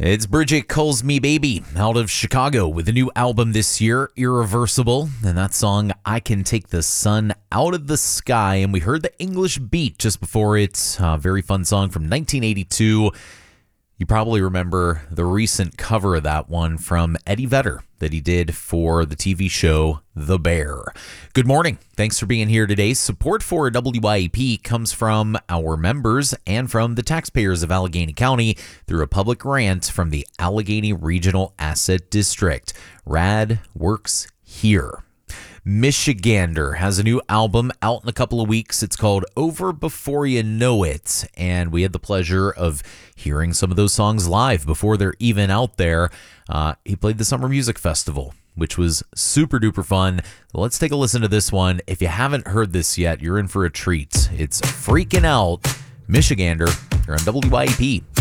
It's Bridget Calls Me Baby out of Chicago with a new album this year, Irreversible, and that song, I Can Take the Sun Out of the Sky, and we heard the English Beat just before it. A very fun song from 1982. You probably remember the recent cover of that one from Eddie Vedder that he did for the TV show The Bear. Good morning. Thanks for being here today. Support for WYAP comes from our members and from the taxpayers of Allegheny County through a public grant from the Allegheny Regional Asset District. RAD works here. Michigander has a new album out in a couple of weeks. It's called Over Before You Know It, and we had the pleasure of hearing some of those songs live before they're even out there. He played the Summer Music Festival, which was super duper fun. Let's take a listen to this one. If you haven't heard this yet, you're in for a treat. It's Freaking Out, Michigander, here on WYAP.